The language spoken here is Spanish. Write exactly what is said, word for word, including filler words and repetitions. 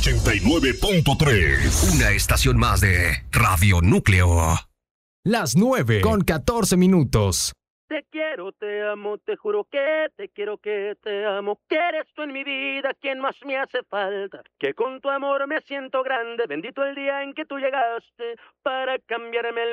ochenta y nueve punto tres. Una estación más de Radio Núcleo. Las nueve con catorce minutos. Te quiero, te amo, te juro que te quiero, que te amo, que eres tú en mi vida quien más me hace falta, que con tu amor me siento grande, bendito el día en que tú llegaste para cambiarme el